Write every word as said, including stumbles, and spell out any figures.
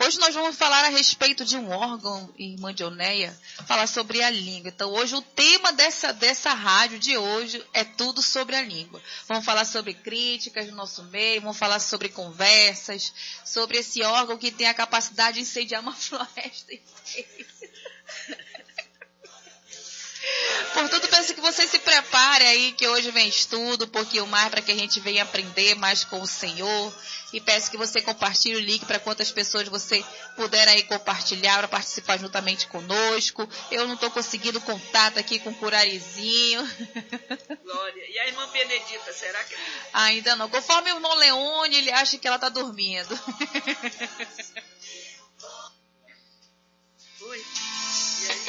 hoje nós vamos falar a respeito de um órgão, irmã Dioneia, falar sobre a língua. Então, hoje o tema dessa, dessa rádio de hoje é tudo sobre a língua. Vamos falar sobre críticas no nosso meio, vamos falar sobre conversas, sobre esse órgão que tem a capacidade de incendiar uma floresta inteira. Portanto, peço que você se prepare aí, que hoje vem estudo, um pouquinho mais, para que a gente venha aprender mais com o Senhor. E peço que você compartilhe o link para quantas pessoas você puder aí compartilhar, para participar juntamente conosco. Eu não estou conseguindo contato aqui com o Curarizinho. Glória. E a irmã Benedita, será que... Ainda não. Conforme o irmão Leone, ele acha que ela está dormindo. Oi.